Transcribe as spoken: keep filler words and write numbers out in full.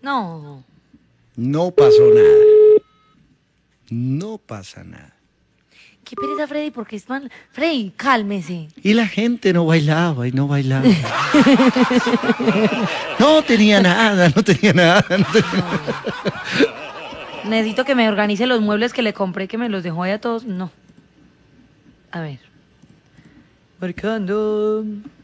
No. No pasó nada. No pasa nada. Qué pereza, Freddy, porque es mal. Freddy, cálmese. Y la gente no bailaba y no bailaba. No tenía nada, no tenía nada. No tenía... Necesito que me organice los muebles que le compré, que me los dejó ahí a todos. No. A ver. Marcando.